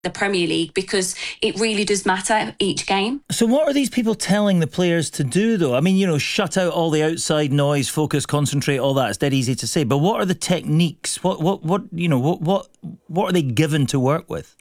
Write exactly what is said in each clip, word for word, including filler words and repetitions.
the Premier League, because it really does matter each game. So what are these people telling the players to do, though? I mean, you know, shut out all the outside noise, focus, concentrate, all that. It's dead easy to say. But what are the techniques? What, what, what you know, what, what, what are they given to work with?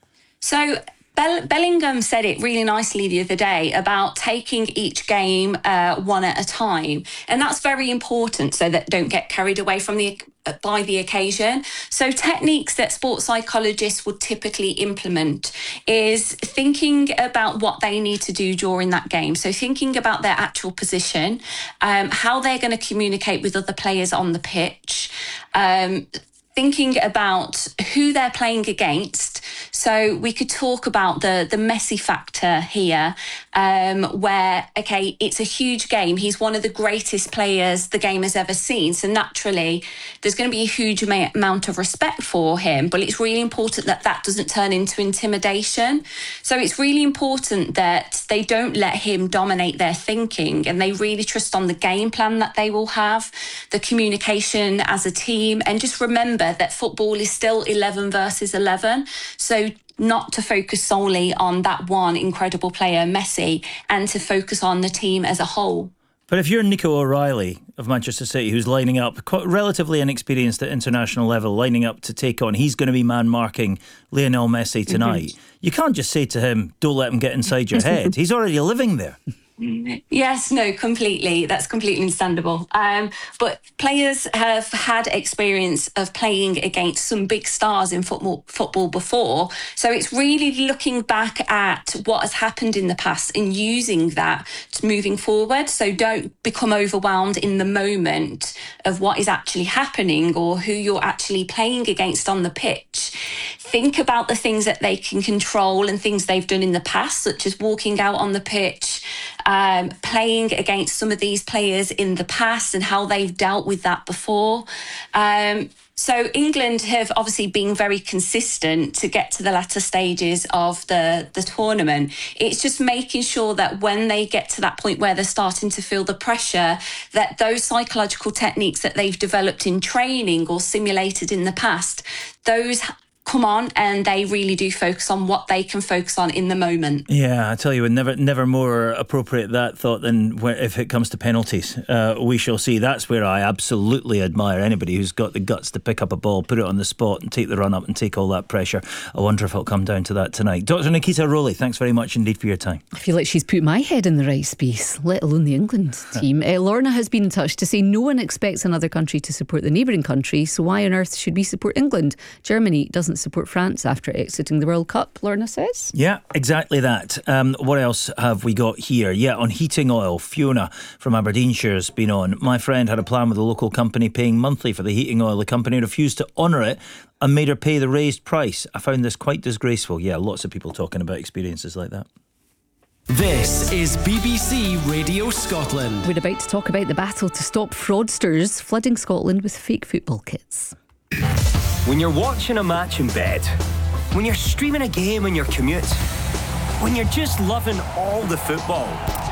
So Bell- Bellingham said it really nicely the other day about taking each game uh, one at a time. And that's very important so that don't get carried away from the by the occasion. So techniques that sports psychologists would typically implement is thinking about what they need to do during that game. So thinking about their actual position, um, how they're going to communicate with other players on the pitch, um, thinking about who they're playing against. So we could talk about the, the Messi factor here, um, where, okay, it's a huge game. He's one of the greatest players the game has ever seen. So naturally, there's going to be a huge ama- amount of respect for him, but it's really important that that doesn't turn into intimidation. So it's really important that they don't let him dominate their thinking, and they really trust on the game plan that they will have, the communication as a team, and just remember that football is still eleven versus eleven. So not to focus solely on that one incredible player, Messi, and to focus on the team as a whole. But if you're Nico O'Reilly of Manchester City, who's lining up, quite relatively inexperienced at international level, lining up to take on, he's going to be man-marking Lionel Messi tonight. Mm-hmm. You can't just say to him, don't let him get inside your head. He's already living there. Yes, no, completely. That's completely understandable. Um, but players have had experience of playing against some big stars in football, football before. So it's really looking back at what has happened in the past and using that to moving forward. So don't become overwhelmed in the moment of what is actually happening or who you're actually playing against on the pitch. Think about the things that they can control and things they've done in the past, such as walking out on the pitch, Um, playing against some of these players in the past and how they've dealt with that before. Um, so England have obviously been very consistent to get to the latter stages of the, the tournament. It's just making sure that when they get to that point where they're starting to feel the pressure, that those psychological techniques that they've developed in training or simulated in the past, those come on, and they really do focus on what they can focus on in the moment. Yeah, I tell you, never never more appropriate that thought than where, if it comes to penalties. Uh, we shall see. That's where I absolutely admire anybody who's got the guts to pick up a ball, put it on the spot and take the run up and take all that pressure. I wonder if it'll come down to that tonight. Doctor Nikita Rowley, thanks very much indeed for your time. I feel like she's put my head in the right space, let alone the England team. uh, Lorna has been in touch to say no one expects another country to support the neighbouring country, so why on earth should we support England? Germany doesn't support France after exiting the World Cup, Lorna says. Yeah, exactly that. Um, what else have we got here? Yeah, on heating oil, Fiona from Aberdeenshire has been on. My friend had a plan with a local company paying monthly for the heating oil. The company refused to honour it and made her pay the raised price. I found this quite disgraceful. Yeah, lots of people talking about experiences like that. This is B B C Radio Scotland. We're about to talk about the battle to stop fraudsters flooding Scotland with fake football kits. When you're watching a match in bed, when you're streaming a game on your commute, when you're just loving all the football.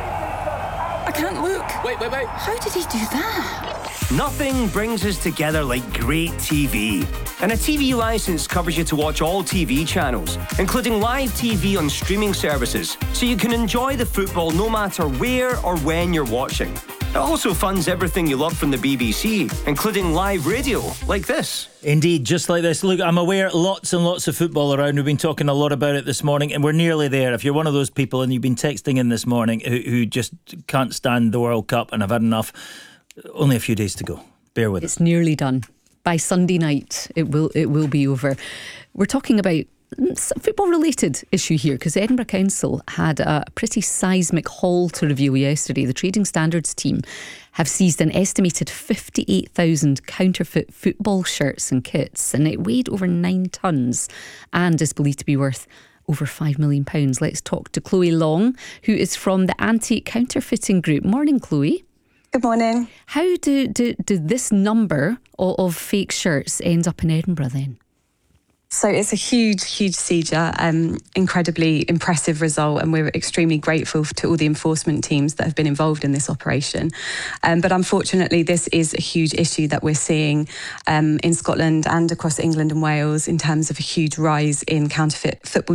I can't look. Wait, wait, wait. How did he do that? Nothing brings us together like great T V. And a T V licence covers you to watch all T V channels, including live T V on streaming services, so you can enjoy the football no matter where or when you're watching. It also funds everything you love from the B B C, including live radio, like this. Indeed, just like this. Look, I'm aware lots and lots of football around. We've been talking a lot about it this morning, and we're nearly there. If you're one of those people and you've been texting in this morning who, who just can't stand the World Cup and have had enough, only a few days to go. Bear with it's us. It's nearly done. By Sunday night, it will it will be over. We're talking about football-related issue here, because Edinburgh Council had a pretty seismic haul to reveal yesterday. The Trading Standards team have seized an estimated fifty-eight thousand counterfeit football shirts and kits, and it weighed over nine tonnes and is believed to be worth over five million pounds. Let's talk to Chloe Long, who is from the Anti-Counterfeiting Group. Morning, Chloe. Good morning. How do, do, do this number of, of fake shirts end up in Edinburgh then? So it's a huge, huge seizure, um, incredibly impressive result, and we're extremely grateful to all the enforcement teams that have been involved in this operation. Um, but unfortunately, this is a huge issue that we're seeing um, in Scotland and across England and Wales in terms of a huge rise in counterfeit football